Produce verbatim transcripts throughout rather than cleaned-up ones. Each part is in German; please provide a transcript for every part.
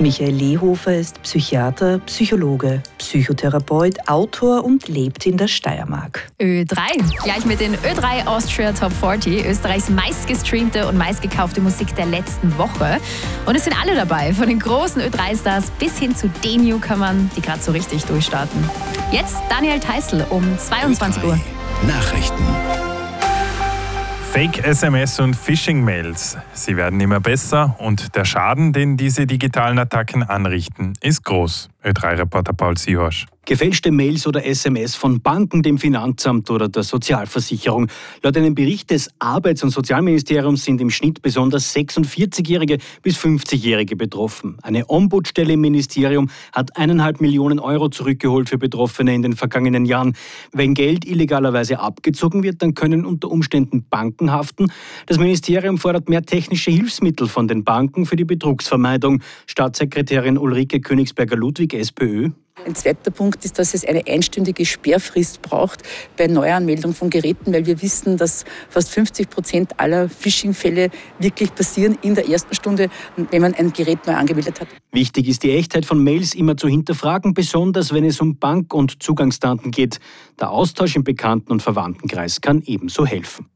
Michael Lehofer ist Psychiater, Psychologe, Psychotherapeut, Autor und lebt in der Steiermark. Ö drei, gleich mit den Ö drei Austria Top vierzig, Österreichs meistgestreamte und meistgekaufte Musik der letzten Woche. Und es sind alle dabei, von den großen Ö drei Stars bis hin zu den Newcomern, die gerade so richtig durchstarten. Jetzt Daniel Theißl um zweiundzwanzig Uhr. Nachrichten. Fake-S M S und Phishing-Mails, sie werden immer besser und der Schaden, den diese digitalen Attacken anrichten, ist groß. Ö drei Reporter Paul Sihorsch. Gefälschte Mails oder S M S von Banken, dem Finanzamt oder der Sozialversicherung. Laut einem Bericht des Arbeits- und Sozialministeriums sind im Schnitt besonders sechsundvierzigjährige bis fünfzigjährige betroffen. Eine Ombudsstelle im Ministerium hat eineinhalb Millionen Euro zurückgeholt für Betroffene in den vergangenen Jahren. Wenn Geld illegalerweise abgezogen wird, dann können unter Umständen Banken haften. Das Ministerium fordert mehr technische Hilfsmittel von den Banken für die Betrugsvermeidung. Staatssekretärin Ulrike Königsberger-Ludwig, SPÖ. Ein zweiter Punkt ist, dass es eine einstündige Sperrfrist braucht bei Neuanmeldung von Geräten, weil wir wissen, dass fast fünfzig Prozent aller Phishing-Fälle wirklich passieren in der ersten Stunde, wenn man ein Gerät neu angemeldet hat. Wichtig ist die Echtheit von Mails immer zu hinterfragen, besonders wenn es um Bank- und Zugangsdaten geht. Der Austausch im Bekannten- und Verwandtenkreis kann ebenso helfen.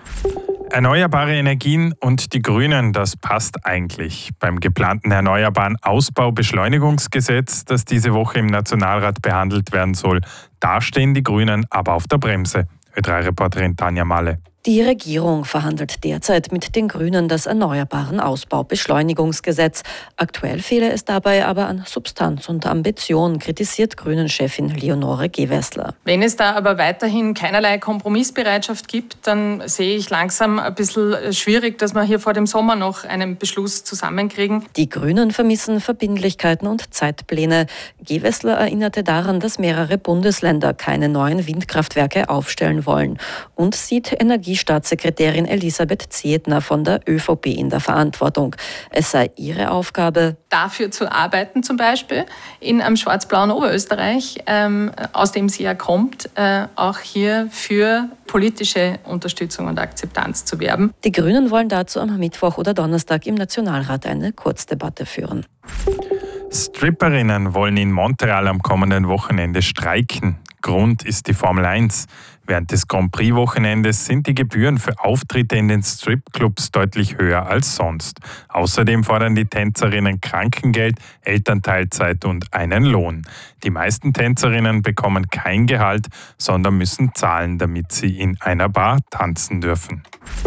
Erneuerbare Energien und die Grünen, das passt eigentlich. Beim geplanten Erneuerbaren Ausbaubeschleunigungsgesetz, das diese Woche im Nationalrat behandelt werden soll, da stehen die Grünen aber auf der Bremse. Ö drei Reporterin Tanja Malle. Die Regierung verhandelt derzeit mit den Grünen das Erneuerbaren Ausbaubeschleunigungsgesetz. Aktuell fehle es dabei aber an Substanz und Ambition, kritisiert Grünen-Chefin Leonore Gewessler. Wenn es da aber weiterhin keinerlei Kompromissbereitschaft gibt, dann sehe ich langsam ein bisschen schwierig, dass wir hier vor dem Sommer noch einen Beschluss zusammenkriegen. Die Grünen vermissen Verbindlichkeiten und Zeitpläne. Gewessler erinnerte daran, dass mehrere Bundesländer keine neuen Windkraftwerke aufstellen wollen und sieht Energie Staatssekretärin Elisabeth Zietner von der ÖVP in der Verantwortung. Es sei ihre Aufgabe, dafür zu arbeiten, zum Beispiel in einem schwarz-blauen Oberösterreich, ähm, aus dem sie ja kommt, äh, auch hier für politische Unterstützung und Akzeptanz zu werben. Die Grünen wollen dazu am Mittwoch oder Donnerstag im Nationalrat eine Kurzdebatte führen. Stripperinnen wollen in Montreal am kommenden Wochenende streiken. Grund ist die Formel eins. Während des Grand Prix-Wochenendes sind die Gebühren für Auftritte in den Stripclubs deutlich höher als sonst. Außerdem fordern die Tänzerinnen Krankengeld, Elternteilzeit und einen Lohn. Die meisten Tänzerinnen bekommen kein Gehalt, sondern müssen zahlen, damit sie in einer Bar tanzen dürfen.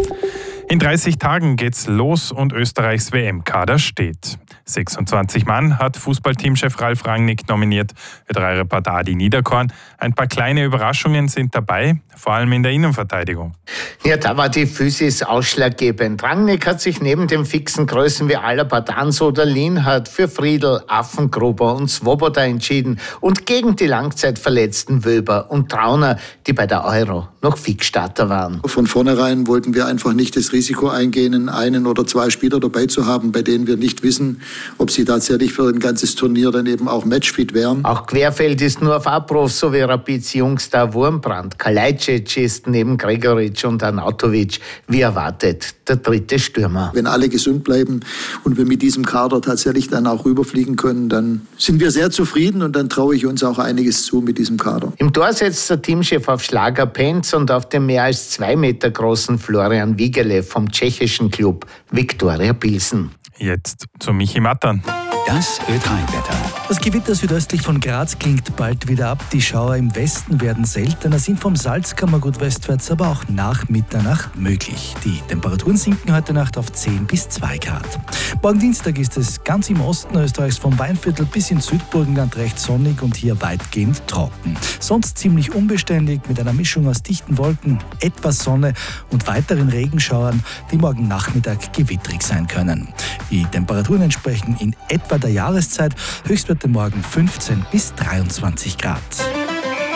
In dreißig Tagen geht's los und Österreichs W M-Kader steht. sechsundzwanzig Mann hat Fußballteamchef Ralf Rangnick nominiert. Ö drei Reporter Adi Niederkorn. Ein paar kleine Überraschungen sind dabei, vor allem in der Innenverteidigung. Ja, da war die Physis ausschlaggebend. Rangnick hat sich neben den fixen Größen wie Alaba, Danso oder Lienhardt für Friedl, Affengruber und Svoboda entschieden und gegen die langzeitverletzten Wöber und Trauner, die bei der Euro noch Fixstarter waren. Von vornherein wollten wir einfach nicht das Risiko eingehen, einen oder zwei Spieler dabei zu haben, bei denen wir nicht wissen, ob sie tatsächlich für ein ganzes Turnier dann eben auch matchfit wären. Auch Querfeld ist nur auf Abruf, so wie Rapids Jungstar Wurmbrand. Kalajdzic ist neben Gregoritsch und Arnautovic, wie erwartet, der dritte Stürmer. Wenn alle gesund bleiben und wir mit diesem Kader tatsächlich dann auch rüberfliegen können, dann sind wir sehr zufrieden und dann traue ich uns auch einiges zu mit diesem Kader. Im Tor setzt der Teamchef auf Schlager Penz und auf den mehr als zwei Meter großen Florian Wigele vom tschechischen Club Viktoria Pilsen. Jetzt zu Michi Mattern. Das Ö drei Wetter. Das Gewitter südöstlich von Graz klingt bald wieder ab. Die Schauer im Westen werden seltener, sind vom Salzkammergut westwärts aber auch nach Mitternacht möglich. Die Temperaturen sinken heute Nacht auf zehn bis zwei Grad. Morgen Dienstag ist es ganz im Osten Österreichs vom Weinviertel bis ins Südburgenland recht sonnig und hier weitgehend trocken. Sonst ziemlich unbeständig mit einer Mischung aus dichten Wolken, etwas Sonne und weiteren Regenschauern, die morgen Nachmittag gewittrig sein können. Die Temperaturen entsprechen in etwa der Jahreszeit. Höchstwerte morgen fünfzehn bis dreiundzwanzig Grad.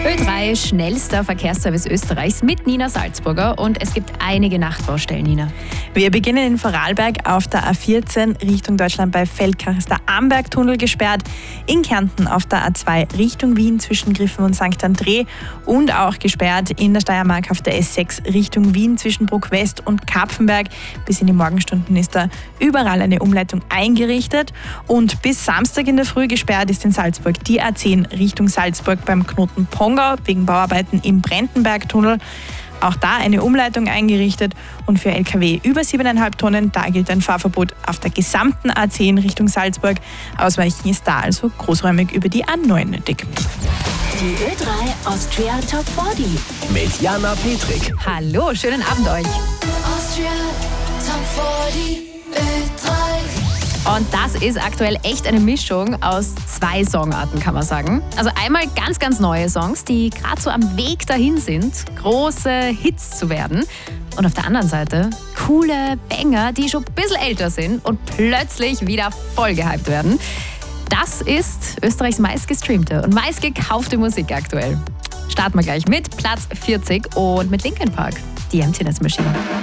Ö drei, schnellster Verkehrsservice Österreichs mit Nina Salzburger und es gibt einige Nachtbaustellen, Nina. Wir beginnen in Vorarlberg auf der A vierzehn Richtung Deutschland bei Feldkirch ist der Ambergtunnel gesperrt. In Kärnten auf der A zwei Richtung Wien zwischen Griffen und Sankt André und auch gesperrt in der Steiermark auf der S sechs Richtung Wien zwischen Bruck West und Kapfenberg. Bis in die Morgenstunden ist da überall eine Umleitung eingerichtet und bis Samstag in der Früh gesperrt ist in Salzburg die A zehn Richtung Salzburg beim Knoten Pongau wegen Bauarbeiten im Brentenbergtunnel. Auch da eine Umleitung eingerichtet und für L K W über siebeneinhalb Tonnen, da gilt ein Fahrverbot auf der gesamten A zehn Richtung Salzburg. Ausweichen ist da also großräumig über die A neun nötig. Die Ö drei Austria Top vierzig. Mit Jana Petrik. Hallo, schönen Abend euch. Austria Top vierzig, Ö drei. Und das ist aktuell echt eine Mischung aus zwei Songarten, kann man sagen. Also einmal ganz, ganz neue Songs, die gerade so am Weg dahin sind, große Hits zu werden. Und auf der anderen Seite coole Banger, die schon ein bisschen älter sind und plötzlich wieder voll gehypt werden. Das ist Österreichs meistgestreamte und meistgekaufte Musik aktuell. Starten wir gleich mit Platz vierzig und mit Linkin Park, die Emptiness Machine.